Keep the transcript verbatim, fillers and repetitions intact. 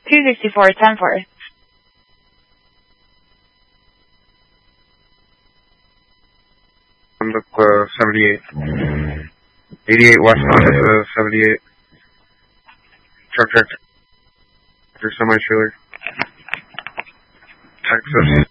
two sixty-four, ten four. I'm up, uh, seventy-eight. eighty-eight west on uh, seventy-eight. Truck tractor. Semi-trailer. Texas.